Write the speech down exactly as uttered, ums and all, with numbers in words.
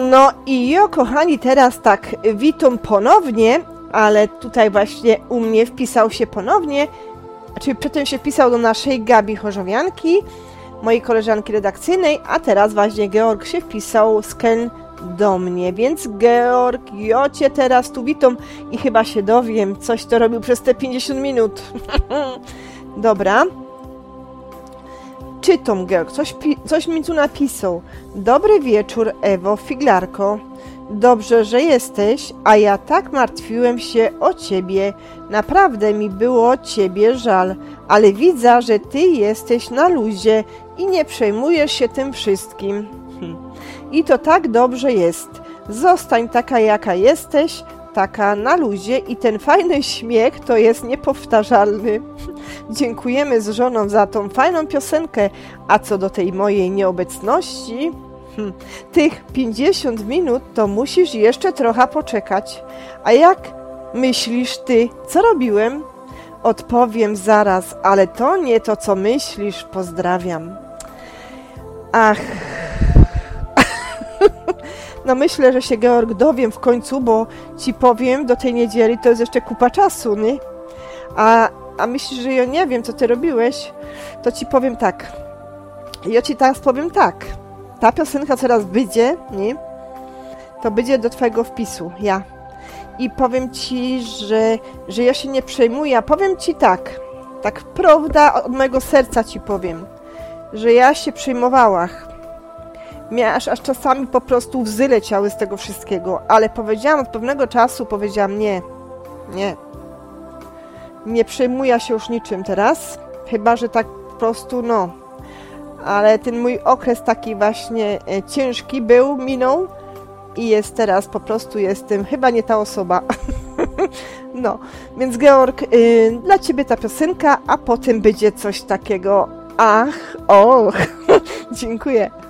No i jo, kochani, teraz tak, witam ponownie, ale tutaj właśnie u mnie wpisał się ponownie, czyli przedtem się wpisał do naszej Gabi Chorzowianki, mojej koleżanki redakcyjnej, a teraz właśnie Georg się wpisał z Ken do mnie, więc Georg, jo cię teraz tu witam i chyba się dowiem, coś to robił przez te pięćdziesiąt minut. Dobra. Czytam, Georg, coś, coś mi tu napisał. Dobry wieczór, Ewo, figlarko. Dobrze, że jesteś, a ja tak martwiłem się o ciebie. Naprawdę mi było ciebie żal, ale widzę, że ty jesteś na luzie i nie przejmujesz się tym wszystkim. Hm. I to tak dobrze jest. Zostań taka, jaka jesteś, taka na luzie i ten fajny śmiech to jest niepowtarzalny. Dziękujemy z żoną za tą fajną piosenkę, a co do tej mojej nieobecności, hm, tych pięćdziesiąt minut to musisz jeszcze trochę poczekać. A jak myślisz ty, co robiłem? Odpowiem zaraz, ale to nie to, co myślisz. Pozdrawiam. Ach... No myślę, że się, Georg, dowiem w końcu, bo ci powiem, do tej niedzieli to jest jeszcze kupa czasu, nie? A, a myślisz, że ja nie wiem, co ty robiłeś? To ci powiem tak. Ja ci teraz powiem tak. Ta piosenka teraz będzie, nie? To będzie do twojego wpisu, ja. I powiem ci, że, że ja się nie przejmuję. Powiem ci tak. Tak prawda od mojego serca ci powiem. Że ja się przejmowałam. Aż, aż czasami po prostu łzy leciały z tego wszystkiego, ale powiedziałam od pewnego czasu, powiedziałam nie, nie, nie przejmuję się już niczym teraz, chyba że tak po prostu, no, ale ten mój okres taki właśnie e, ciężki był, minął i jest teraz, po prostu jestem chyba nie ta osoba. No, więc Georg, y, dla ciebie ta piosenka, a potem będzie coś takiego, ach, och, dziękuję.